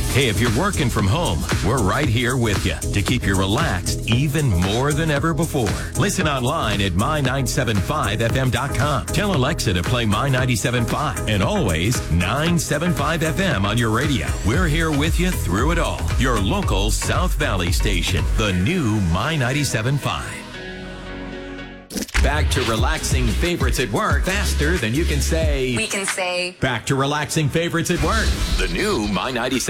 Hey, if you're working from home, we're right here with you to keep you relaxed even more than ever before. Listen online at my975fm.com. Tell Alexa to play My 97.5 and always 975 FM on your radio. We're here with you through it all. Your local South Valley station, the new My 97.5. Back to relaxing favorites at work faster than you can say. We can say. Back to relaxing favorites at work. The new My 97.